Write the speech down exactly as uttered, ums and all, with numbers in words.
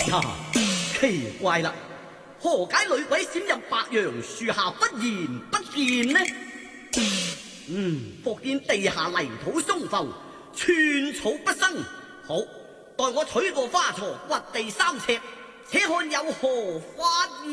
呀，奇怪啦，何解女鬼閃入白楊樹下不言不見呢？嗯，復見地下泥土鬆浮，寸草不生。好，待我取個花鋤掘地三尺，且看有何發現。